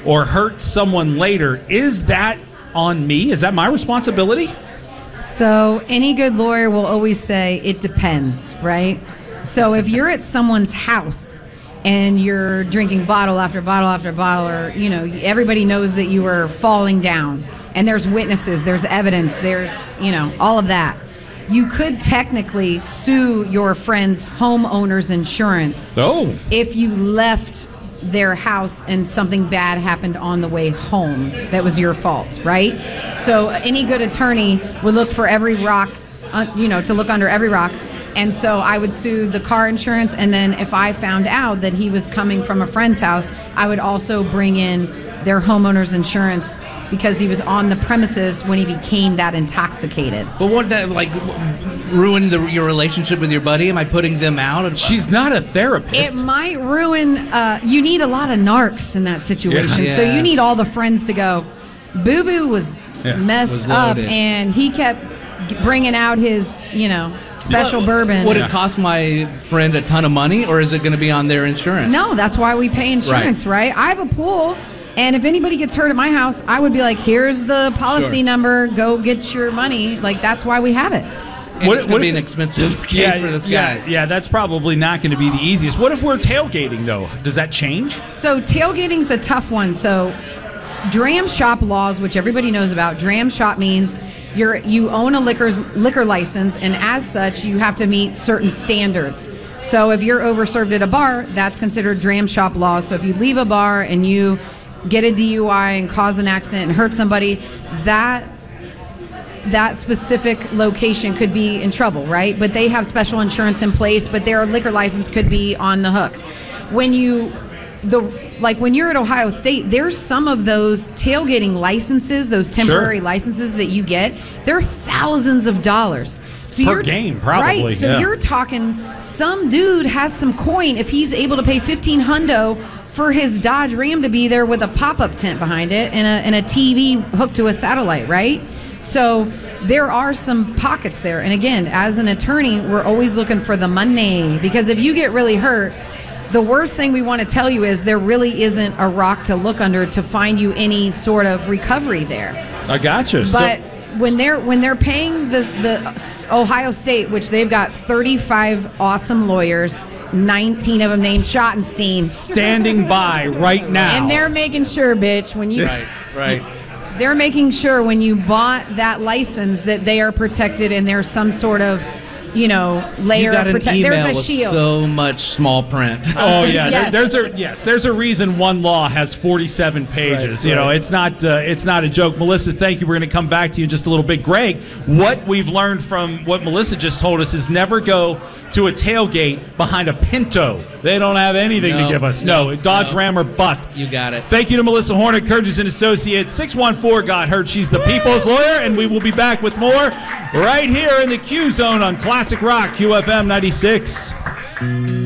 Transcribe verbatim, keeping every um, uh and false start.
or hurt someone later, is that on me? Is that my responsibility? So any good lawyer will always say it depends, right? So if you're at someone's house and you're drinking bottle after bottle after bottle, or, you know, everybody knows that you were falling down and there's witnesses, there's evidence, there's, you know, all of that, you could technically sue your friend's homeowner's insurance Oh. if you left their house and something bad happened on the way home that was your fault, right? So any good attorney would look for every rock, uh, you know, to look under every rock. And so I would sue the car insurance, and then if I found out that he was coming from a friend's house, I would also bring in their homeowner's insurance because he was on the premises when he became that intoxicated. But won't that, like, ruin the, your relationship with your buddy? Am I putting them out? She's not a therapist. It might ruin, uh, you need a lot of narcs in that situation. Yeah. So Yeah. you need all the friends to go, Boo Boo was Yeah. messed Was up, loaded. and he kept g- bringing out his, you know, special bourbon. Would Yeah. it cost my friend a ton of money, or is it going to be on their insurance? No, that's why we pay insurance, right? I have a pool, and if anybody gets hurt at my house, I would be like, here's the policy Sure. number, go get your money. Like, that's why we have it. And What- it's what going to be if- an expensive case yeah, for this yeah, guy. yeah, that's probably not going to be the easiest. What if we're tailgating, though? Does that change? So tailgating's a tough one. So dram shop laws, which everybody knows about, dram shop means you're you own a liquor's liquor license, and as such, you have to meet certain standards. So if you're overserved at a bar, that's considered dram shop laws. So if you leave a bar and you get a D U I and cause an accident and hurt somebody, that that specific location could be in trouble, right? But they have special insurance in place, but their liquor license could be on the hook. When you the like when you're at Ohio State, there's some of those tailgating licenses, those temporary Sure. licenses that you get, they're thousands of dollars. So Per you're game, probably, right. So yeah. you're talking some dude has some coin if he's able to pay fifteen hundo for his Dodge Ram to be there with a pop-up tent behind it and a and a T V hooked to a satellite, right? So there are some pockets there. And again, as an attorney, we're always looking for the money, because if you get really hurt, the worst thing we want to tell you is there really isn't a rock to look under to find you any sort of recovery there. I gotcha. But when they're when they're paying the the Ohio State, which they've got thirty-five awesome lawyers, nineteen of them named Schottenstein, standing by right now. and they're making sure, bitch, when you Right, right. they're making sure when you bought that license that they are protected and there's some sort of, you know, layer You got of an protection. email There's a with shield. so much small print. Oh yeah, Yes. there, there's a yes, there's a reason one law has forty-seven pages. Right, you know, right. it's not uh, it's not a joke. Melissa, thank you. We're going to come back to you in just a little bit. Greg, what we've learned from what Melissa just told us is never go to a tailgate behind a Pinto. They don't have anything to No, give us. No, no, Dodge no. Ram or bust. You got it. Thank you to Melissa Hornet, Kurges and Associates. six one four got hurt. She's the people's lawyer, and we will be back with more right here in the Q Zone on Classic Rock Q F M ninety-six.